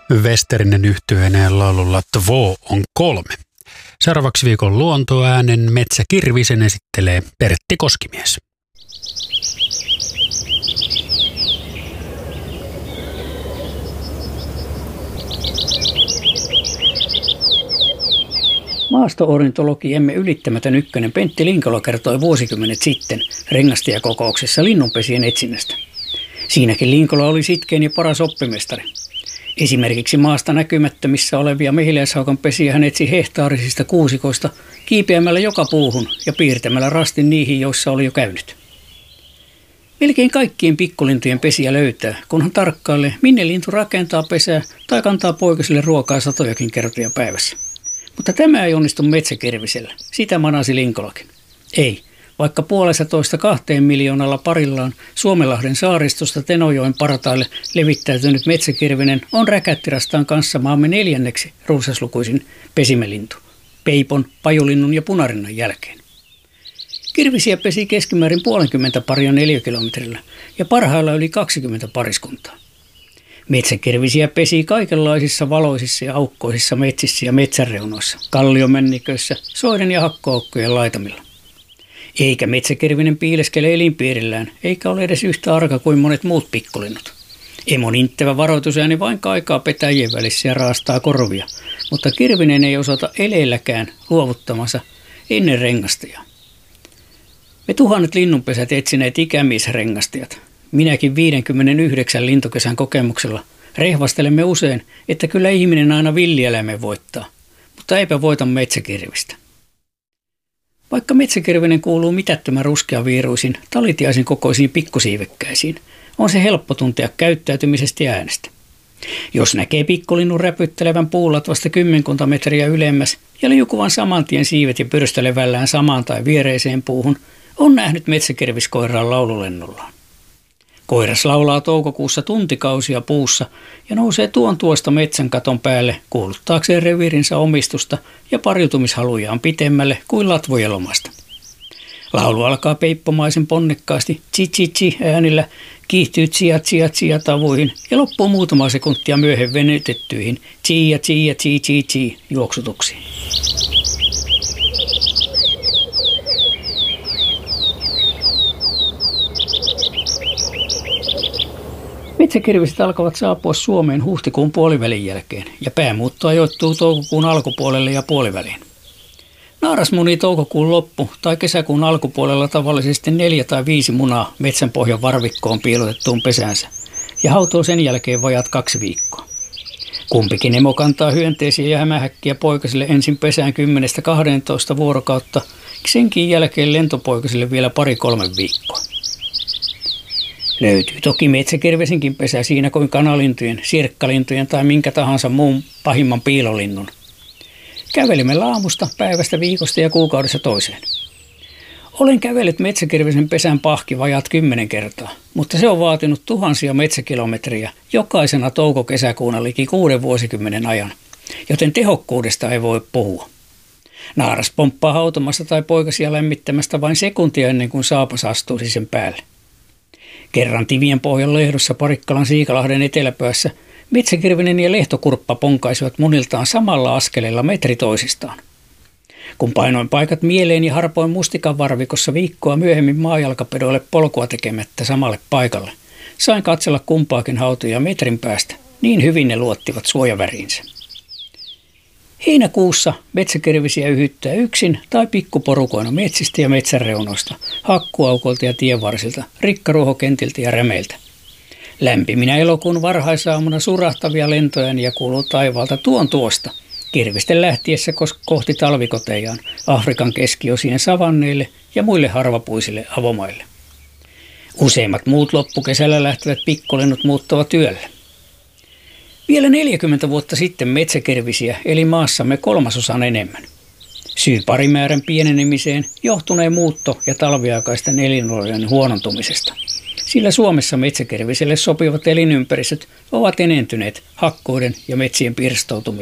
Westerinen yhtyeeneen laululla Två on 3. Seuraavaksi viikon luontoäänen Metsä Kirvisen esittelee Pertti Koskimies. Maasto-ornitologiemme ylittämätön ykkönen Pentti Linkola kertoi vuosikymmenet sitten rengastajakokouksessa linnunpesien etsinnästä. Siinäkin Linkola oli sitkein ja paras oppimestari. Esimerkiksi maasta näkymättömissä olevia mehiläishaukan pesiä hän etsi hehtaarisista kuusikoista kiipeämällä joka puuhun ja piirtämällä rastin niihin, joissa oli jo käynyt. Melkein kaikkien pikkulintujen pesiä löytää, kunhan tarkkailee, minne lintu rakentaa pesää tai kantaa poikasille ruokaa satojakin kertoja päivässä. Mutta tämä ei onnistu metsäkirvisellä. Sitä manasi Linkolakin. Ei, vaikka 1,5–2 miljoonalla parillaan Suomenlahden saaristosta Tenojoen partaille levittäytynyt metsäkirvinen on räkättirastaan kanssa maamme 4. runsaslukuisin pesimälintu, peipon, pajulinnun ja punarinnan jälkeen. Kirvisiä pesi keskimäärin 50 paria neliökilometrillä ja parhailla yli 20 pariskuntaa. Metsäkirvisiä pesi kaikenlaisissa valoisissa ja aukkoisissa metsissä ja metsänreunoissa, kalliomänniköissä, soiden ja hakkoaukkojen laitamilla. Eikä metsäkirvinen piileskele elinpiirillään, eikä ole edes yhtä arka kuin monet muut pikkulinnut. Emon inttävä varoitusääni vain kaikaa petäjien välissä ja raastaa korvia, mutta kirvinen ei osata eleelläkään luovuttamansa ennen rengastajaa. Me tuhannet linnunpesät etsineet ikämiesrengastajat. Minäkin 59 lintokesän kokemuksella rehvastelemme usein, että kyllä ihminen aina villieläimen voittaa, mutta eipä voita metsäkirvistä. Vaikka metsäkirvinen kuuluu mitättömän ruskeaviiruisiin, talitiaisen kokoisiin pikkusiivekkäisiin, on se helppo tuntea käyttäytymisestä ja äänestä. Jos näkee pikkulinnun räpyttelevän puulatvasta 10 metriä ylemmäs ja liukuvan saman tien siivet ja pyrstelevällään samaan tai viereiseen puuhun, on nähnyt metsäkirviskoiraan laululennollaan. Koiras laulaa toukokuussa tuntikausia puussa ja nousee tuosta metsän katon päälle kuuluttaakseen reviirinsä omistusta ja pariutumishalujaan pitemmälle kuin latvojelomasta. Laulu alkaa peippomaisen ponnekkaasti tsi äänillä, kiihtyy tsia tavuihin ja loppuu muutama sekuntia myöhemmin venytettyihin tsi juoksutuksiin. Metsäkirviset alkavat saapua Suomeen huhtikuun puolivälin jälkeen ja päämuutto ajoittuu toukokuun alkupuolelle ja puoliväliin. Naaras munii toukokuun loppu- tai kesäkuun alkupuolella tavallisesti 4 tai 5 munaa metsän pohjan varvikkoon piilotettuun pesäänsä ja hautoo sen jälkeen vajaat 2 viikkoa. Kumpikin emo kantaa hyönteisiä ja hämähäkkiä poikasille ensin pesään 10–12 vuorokautta, senkin jälkeen lentopoikasille vielä 2–3 viikkoa. Löytyy toki metsäkirvesinkin pesä siinä kuin kanalintujen, sirkkalintujen tai minkä tahansa muun pahimman piilolinnun. Kävelimme aamusta, päivästä, viikosta ja kuukaudessa toiseen. Olen kävellyt metsäkirvisen pesän pahki vajaat 10 kertaa, mutta se on vaatinut tuhansia metsäkilometriä jokaisena touko-kesäkuuna liki 6 vuosikymmenen ajan, joten tehokkuudesta ei voi puhua. Naaras pomppaa hautomasta tai poikasia lämmittämästä vain sekuntia ennen kuin saapas astuisi sen päälle. Kerran Tivien pohjan lehdossa Parikkalan Siikalahden eteläpäässä metsäkirvinen ja lehtokurppa ponkaisivat muniltaan samalla askeleella metri toisistaan. Kun painoin paikat mieleen ja harpoin mustikan varvikossa viikkoa myöhemmin maajalkapedoille polkua tekemättä samalle paikalle, sain katsella kumpaakin hautoja metrin päästä, niin hyvin ne luottivat suojaväriinsä. Heinäkuussa metsäkirvisiä yhyttää yksin tai pikkuporukoina metsistä ja metsänreunoista, hakkuaukolta ja tienvarsilta, rikkaruohokentiltä ja rämeiltä. Lämpiminä elokuun varhaisaamuna surahtavia lentoja kuuluu taivaalta tuosta, kirvisten lähtiessä kohti talvikotejaan, Afrikan keskiosien savanneille ja muille harvapuisille avomaille. Useimmat muut loppukesällä lähtevät pikkulinnut muuttavat yöllä. Vielä 40 vuotta sitten metsäkirvisiä eli maassamme 1/3 enemmän. Syy parimäärän pienenemiseen johtuneen muutto- ja talviaikaisten elinolojen huonontumisesta. Sillä Suomessa metsäkirviselle sopivat elinympäristöt ovat enentyneet hakkuiden ja metsien pirstoutumisesta.